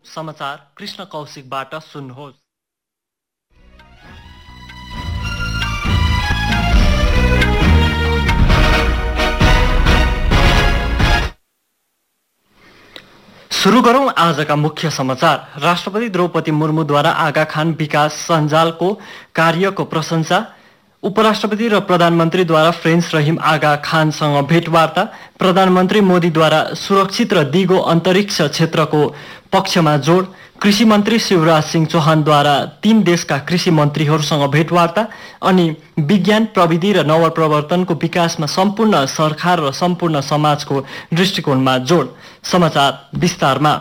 समाचार कृष्ण कौशिकबाट सुन्नुहोस्। सुरु गरौं आजका मुख्य समाचार। राष्ट्रपति द्रौपदी मुर्मुद्वारा आगा खान विकास सञ्जालको कार्यको प्रशंसा। उपराष्ट्रपति र प्रधानमन्त्रीद्वारा फ्रेन्च रहिम आगा खानसँग भेटवार्ता। प्रधानमन्त्री मोदीद्वारा सुरक्षित र दिगो अन्तरिक्ष क्षेत्रको पक्षमा जोड। कृषि मन्त्री शिवराज सिंह चौहानद्वारा 3 देशका कृषि मन्त्रीहरूसँग भेटवार्ता। अनि विज्ञान प्रविधि र नवप्रवर्तनको विकासमा सम्पूर्ण सरकार र सम्पूर्ण समाजको दृष्टिकोणमा जोड। समाचार विस्तारमा।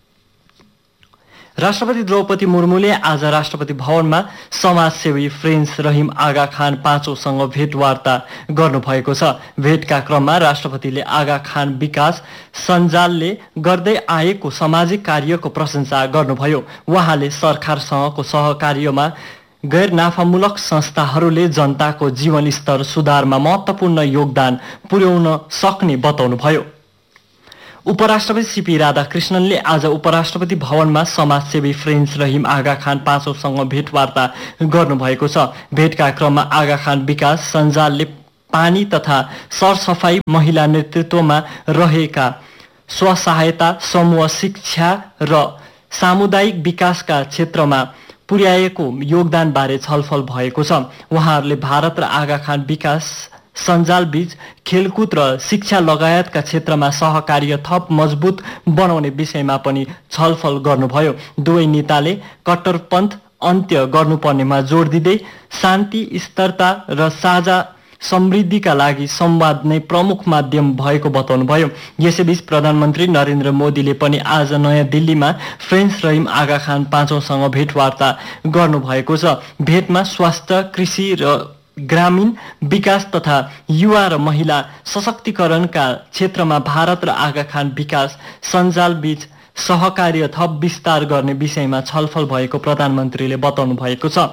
राष्ट्रपति द्रौपदी मुर्मुले आज राष्ट्रपति भवनमा समाजसेवी फ्रेन्च रहिम आगा खान पाँचौँसँग भेटवार्ता गर्नुभएको छ। भेटका क्रममा राष्ट्रपतिले आगा खान विकास सञ्जालले गर्दै आएको सामाजिक कार्यको प्रशंसा गर्नुभयो। उहाँले सरकारसँगको सहकार्यमा गैर नाफामूलक संस्थाहरूले जनताको जीवनस्तर सुधारमा महत्त्वपूर्ण योगदान पुर्याउन सक्ने बताउनुभयो। उपराष्ट्रपति सीपी राधाकृष्णनले आज उपराष्ट्रपति भवनमा समाजसेवी फ्रेन्च रहिम आगा खान पाँचौँसँग भेटवार्ता गर्नुभएको छ। भेटका क्रममा आगा खान विकास सञ्जालले पानी तथा सरसफाई, महिला नेतृत्वमा रहेका स्वसहायता समूह, शिक्षा र सामुदायिक विकासका क्षेत्रमा पुर्याएको योगदानबारे छलफल भएको छ। उहाँहरूले भारत र आगा खान विकास सञ्जालबीच खेलकुद र शिक्षा लगायतका क्षेत्रमा सहकार्य थप मजबुत बनाउने विषयमा पनि छलफल गर्नुभयो। दुवै नेताले कट्टरपन्थ अन्त्य गर्नुपर्नेमा जोड दिँदै शान्ति, स्थिरता र साझा समृद्धिका लागि संवाद नै प्रमुख माध्यम भएको बताउनुभयो। यसैबीच प्रधानमन्त्री नरेन्द्र मोदीले पनि आज नयाँ दिल्लीमा फ्रेन्च रहिम आगा खान पाँचौँसँग भेटवार्ता गर्नुभएको छ। भेटमा स्वास्थ्य, कृषि र ग्रामीण विकास तथा युवा र महिला सशक्तिकरणका क्षेत्रमा भारत र आगा खान विकास सञ्जालबीच सहकार्य थप विस्तार गर्ने विषयमा छलफल भएको प्रधानमन्त्रीले बताउनु भएको छ।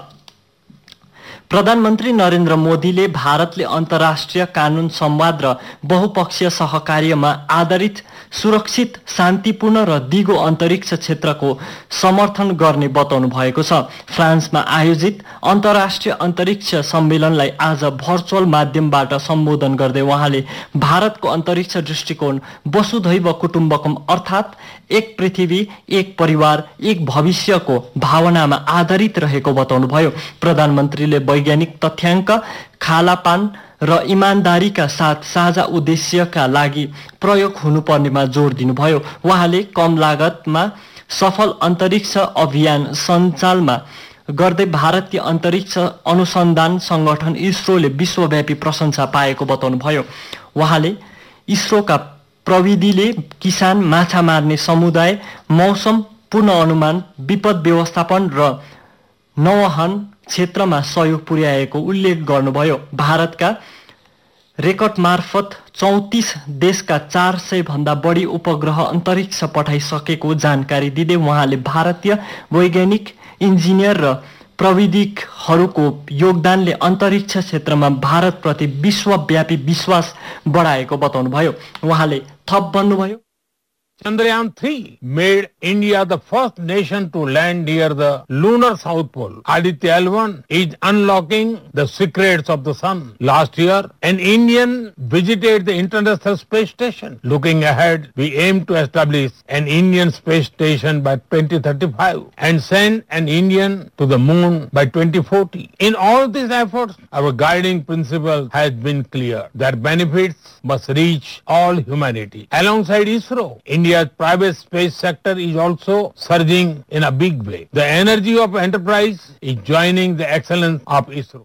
प्रधानमन्त्री नरेन्द्र मोदीले भारतले अन्तर्राष्ट्रिय कानून संवाद र बहुपक्षीय सहकार्यमा आधारित सुरक्षित, शान्तिपूर्ण र दिगो अन्तरिक्ष क्षेत्रको समर्थन गर्ने बताउनु भएको छ। फ्रान्समा आयोजित अन्तर्राष्ट्रिय अन्तरिक्ष सम्मेलनलाई आज भर्चुअल माध्यमबाट सम्बोधन गर्दै उहाँले भारतको अन्तरिक्ष दृष्टिकोण वसुधैव कुटुम्बकम अर्थात् एक पृथ्वी, एक परिवार, एक भविष्यको भावनामा आधारित रहेको बताउनुभयो। प्रधानमन्त्रीले वैज्ञानिक तथ्याङ्क, खालापान र इमान्दारीका साथ साझा उद्देश्यका लागि प्रयोग हुनुपर्नेमा जोड दिनुभयो। उहाँले कम लागतमा सफल अन्तरिक्ष अभियान सञ्चालनमा गर्दै भारतीय अन्तरिक्ष अनुसन्धान संगठन इसरोले विश्वव्यापी प्रशंसा पाएको बताउनुभयो। उहाँले इसरोका प्रविधिले किसान, माछा मार्ने समुदाय, मौसम पूर्वानुमान, विपद व्यवस्थापन र नौवहन क्षेत्रमा सहयोग पुर्याएको उल्लेख गर्नुभयो। भारतका रेकर्ड मार्फत 34 देशका 400 भन्दा बढी उपग्रह अन्तरिक्ष पठाइसकेको जानकारी दिँदै उहाँले भारतीय वैज्ञानिक, इन्जिनियर र प्रविधिकहरूको योगदानले अन्तरिक्ष क्षेत्रमा भारतप्रति विश्वव्यापी विश्वास बढाएको बताउनुभयो। उहाँले थप भन्नुभयो, Chandrayaan 3 made India the first nation to land near the lunar south pole. Aditya L1 is unlocking the secrets of the sun. Last year, an Indian visited the International Space Station. Looking ahead, we aim to establish an Indian space station by 2035 and send an Indian to the moon by 2040. In all these efforts, our guiding principle has been clear. Their benefits must reach all humanity. Alongside ISRO, India's private space sector is also surging in a big way. The energy of enterprise is joining the excellence of ISRO.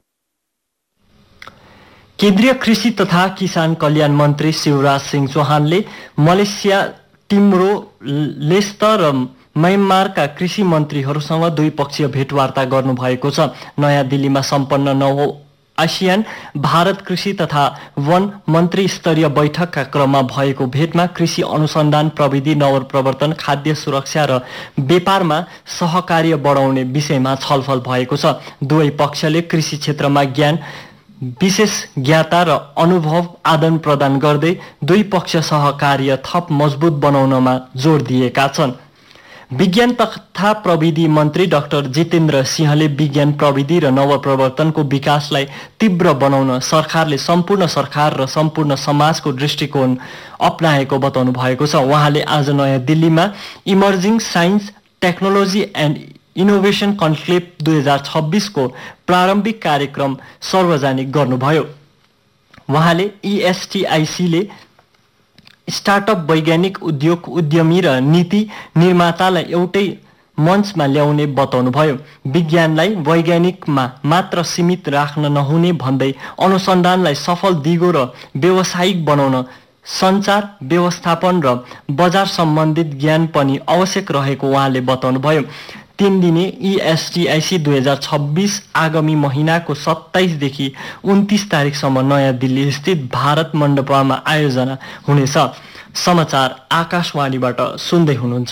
केन्द्रीय कृषि तथा किसान कल्याण मन्त्री Shivraj Singh चौहानले Malaysia, टिम्रो लेस्ते र म्यानमारका कृषि मन्त्रीहरूसँग द्विपक्षीय भेटवार्ता गर्नुभएको छ। नयाँ दिल्लीमा सम्पन्न 9औं आसियान भारत कृषि तथा वन मन्त्री स्तरीय बैठकका क्रममा भएको भेटमा कृषि अनुसन्धान, प्रविधि, नवप्रवर्तन, खाद्य सुरक्षा र व्यापारमा सहकार्य बढाउने विषयमा छलफल भएको छ। दुवै पक्षले कृषि क्षेत्रमा ज्ञान, विशेषज्ञता र अनुभव आदान प्रदान गर्दै दुई पक्ष सहकार्य थप मजबुत बनाउनमा जोड दिएका छन्। विज्ञान तथा प्रविधि मन्त्री डाक्टर जितेन्द्र सिंहले विज्ञान प्रविधि र नवप्रवर्तनको विकासलाई तीव्र बनाउन सरकारले सम्पूर्ण सरकार र सम्पूर्ण समाजको दृष्टिकोण अपनाएको बताउनु भएको छ। उहाँले आज नयाँ दिल्लीमा emerging science technology and innovation conclave 2026 को प्रारम्भिक कार्यक्रम सार्वजनिक गर्नुभयो। उहाँले ESTIC ले स्टार्टअप वैज्ञानिक उद्योग उद्यमी र नीति निर्मातालाई एउटै मञ्चमा ल्याउने बताउनुभयो। विज्ञानलाई वैज्ञानिकमा मात्र सीमित राख्न नहुने भन्दै अनुसन्धानलाई सफल दिगो र व्यावसायिक बनाउन सञ्चार व्यवस्थापन र बजार सम्बन्धित ज्ञान पनि आवश्यक रहेको उहाँले बताउनुभयो। 3 दिने ESTIC 2026 आगामी महिनाको 27 देखि 29 तारिकसम्म नयाँ दिल्ली स्थित भारत मण्डपमा आयोजना हुनेछ। समाचार आकाशवाणीबाट सुन्दै हुनुहुन्छ।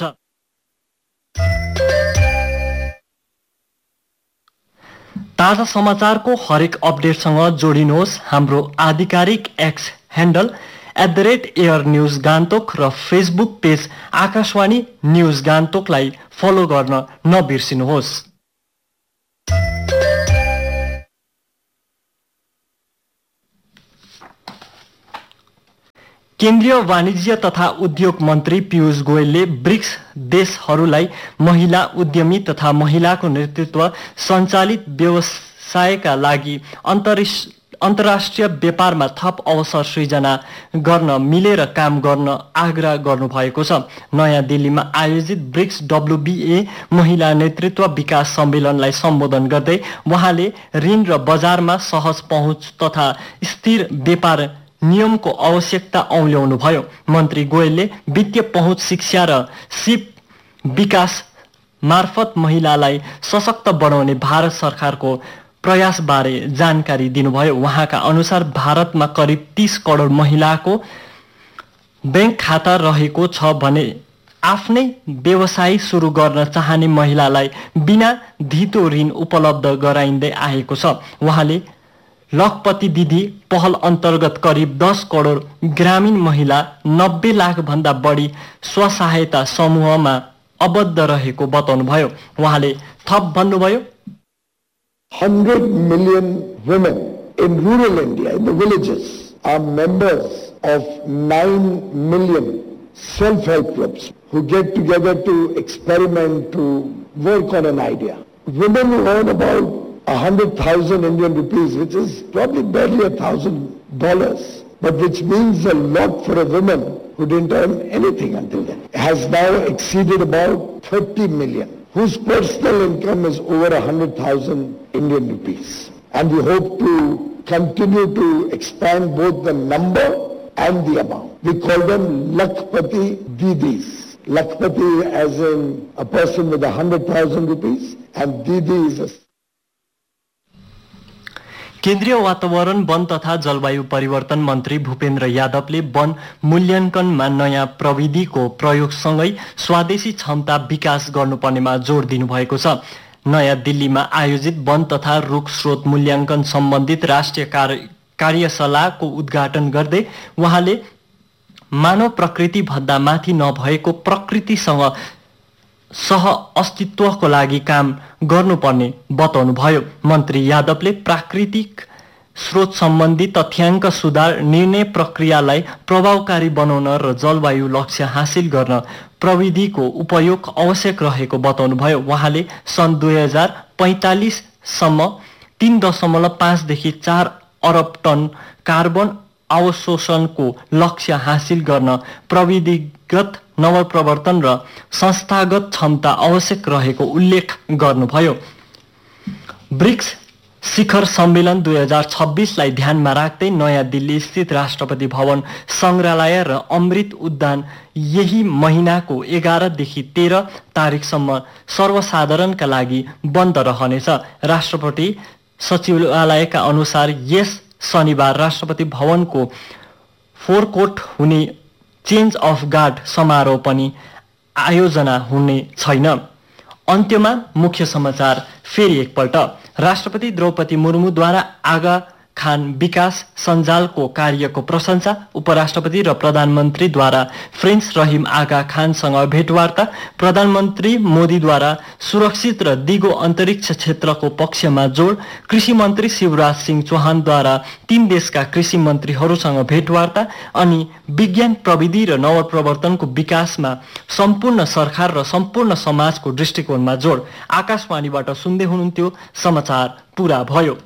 ताजा समाचारको हरेक अपडेटसँग जोडिनुहोस् हाम्रो आधिकारिक एक्स ह्यान्डल @AirNews गान्तोक र Facebook page Akashvani news गान्तोकलाई follow गर्न नबिर्सिनुहोस्। केन्द्रीय वाणिज्य तथा उद्योग मन्त्री पीयूष गोयलले ब्रिक्स देशहरूलाई महिला उद्यमी तथा महिलाको नेतृत्व सञ्चालित व्यवसायका लागि अन्तर्राष्ट्रिय व्यापारमा थप अवसर सृजना गर्न मिलेर काम गर्न आग्रह गर्नुभएको छ। नयाँ दिल्लीमा आयोजित ब्रिक्स WBA महिला नेतृत्व विकास सम्मेलनलाई सम्बोधन गर्दै उहाँले ऋण र बजारमा सहज पहुँच तथा स्थिर व्यापार नियमको आवश्यकता औल्याउनुभयो। मन्त्री गोयलले वित्तीय पहुँच शिक्षा र सिप विकास मार्फत महिलालाई सशक्त बनाउने भारत सरकारको प्रयासबारे जानकारी दिनुभयो। उहाँका अनुसार भारतमा करिब 30 करोड महिलाको बैंक खाता रहेको छ भने आफ्नै व्यवसाय सुरु गर्न चाहने महिलालाई बिना धितो ऋण उपलब्ध गराइँदै आएको छ। उहाँले लखपति दिदी पहल अन्तर्गत करिब 10 करोड ग्रामीण महिला 90 लाख भन्दा बढी स्वसहायता समूहमा आबद्ध रहेको बताउनुभयो। उहाँले थप भन्नुभयो, 100 million women in rural India, in the villages, are members of 9 million self-help clubs who get together to experiment, to work on an idea. Women who earn about 100,000 Indian rupees, which is probably barely $1,000, but which means a lot for a woman who didn't earn anything until then, has now exceeded about 30 million, whose personal income is over 100,000 Indian rupees. And we hope to continue to expand both the number and the amount. We call them Lakhpati Didis. Lakhpati as in a person with 100,000 rupees, and Didi is a... केन्द्रीय वातावरण वन तथा जलवायु परिवर्तन मन्त्री भूपेन्द्र यादवले वन मूल्याङ्कनमा नयाँ प्रविधिको प्रयोगसँगै स्वदेशी क्षमता विकास गर्नुपर्नेमा जोड दिनुभएको छ। नयाँ दिल्लीमा आयोजित वन तथा रुख स्रोत मूल्याङ्कन सम्बन्धित राष्ट्रिय कार्यशालाको उद्घाटन गर्दै उहाँले मानव प्रकृति भन्दा माथि नभएको प्रकृतिसँग सह अस्तित्वको लागि काम गर्नुपर्ने बताउनुभयो। मन्त्री यादवले प्राकृतिक स्रोत सम्बन्धी तथ्याङ्क सुधार, निर्णय प्रक्रियालाई प्रभावकारी बनाउन र जलवायु लक्ष्य हासिल गर्न प्रविधिको उपयोग आवश्यक रहेको बताउनुभयो। उहाँले सन् 2045 सम्म 3.5 देखि 4 अरब टन कार्बन अवशोषणको लक्ष्य हासिल गर्न प्रविधिगत नवप्रवर्तन र संस्थागत क्षमता आवश्यक रहेको उल्लेख गर्नुभयो। ब्रिक्स शिखर सम्मेलन 2026 लाई ध्यानमा राख्दै नयाँ दिल्ली स्थित राष्ट्रपति भवन संग्रहालय र अमृत उद्यान यही महिनाको 11 देखि 13 तारिकसम्म सर्वसाधारणका लागि बन्द रहनेछ। राष्ट्रपति सचिवालयका अनुसार यस शनिबार राष्ट्रपति भवनको फोरकोर्ट हुने चेन्ज अफ गार्ड समारोह पनि आयोजना हुने छैन। अन्त्यमा मुख्य समाचार फेरि एकपल्ट। राष्ट्रपति द्रौपदी मुर्मुद्वारा खान विकास सञ्जालको कार्यको प्रशंसा, उपराष्ट्रपति र प्रधानमन्त्रीद्वारा फ्रेन्च रहिम आगा खानसँग भेटवार्ता, प्रधानमन्त्री मोदीद्वारा सुरक्षित र दिगो अन्तरिक्ष क्षेत्रको पक्षमा जोड, कृषि मन्त्री शिवराज सिंह चौहानद्वारा 3 देशका कृषि मन्त्रीहरूसँग भेटवार्ता अनि विज्ञान प्रविधि र नवप्रवर्तनको विकासमा सम्पूर्ण सरकार र सम्पूर्ण समाजको दृष्टिकोणमा जोड। आकाशवाणीबाट सुन्दै हुनुहुन्थ्यो, समाचार पूरा भयो।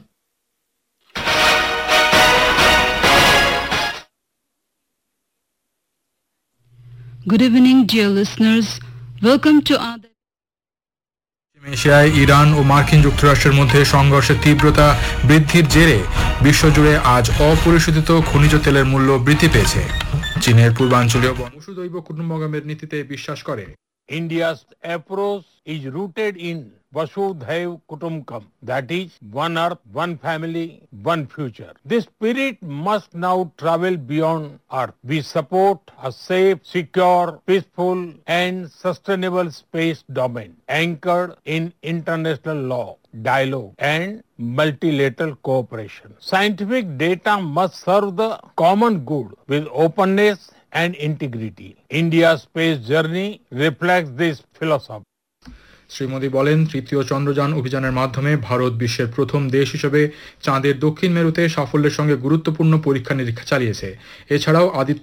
Good evening, dear listeners. Welcome to our এশিয়ায় ইরান ও মার্কিন যুক্তরাষ্ট্রের মধ্যে সংঘর্ষের তীব্রতা বৃদ্ধির জেরে বিশ্বজুড়ে আজ অপরিশোধিত খনিজ তেলের মূল্য বৃদ্ধি পেয়েছে। চীনের পূর্বাঞ্চলীয় বসুদৈব কুটুম্বকমের নীতিতে বিশ্বাস করে। India's approach is rooted in Vasudhaiv Kutumbakam, that is, one earth, one family, one future. This spirit must now travel beyond earth. We support a safe, secure, peaceful and sustainable space domain anchored in international law, dialogue and multilateral cooperation. Scientific data must serve the common good with openness and integrity. India's space journey reflects this philosophy. Shri Modi বলেন, তৃতীয় চন্দ্রযান অভিযানের মাধ্যমে ভারত বিশ্বের প্রথম দেশ হিসেবে চাঁদের দক্ষিণ মেরুতে সাফল্যের সঙ্গে গুরুত্বপূর্ণ পরীক্ষা নিরীক্ষা চালিয়েছে। এছাড়াও আদিত্য